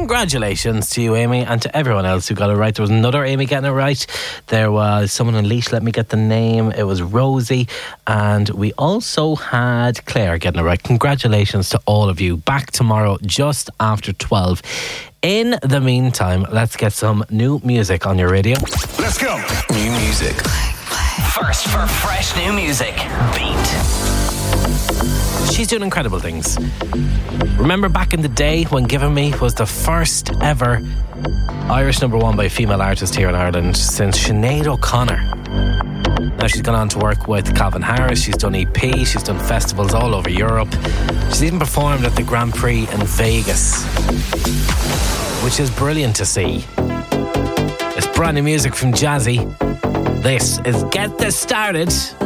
congratulations to you, Amy, and to everyone else who got it right. There was another Amy getting it right. There was someone in Laois, let me get the name. It was Rosie. And we also had Claire getting it right. Congratulations to all of you. Back tomorrow just after 12. In the meantime, let's get some new music on your radio. Let's go. New music. First for fresh new music. Beat. She's doing incredible things. Remember back in the day when Given Me was the first ever Irish number one by a female artist here in Ireland since Sinead O'Connor. Now she's gone on to work with Calvin Harris. She's done EP, she's done festivals all over Europe. She's even performed at the Grand Prix in Vegas, which is brilliant to see. It's brand new music from Jazzy. This is Get This Started.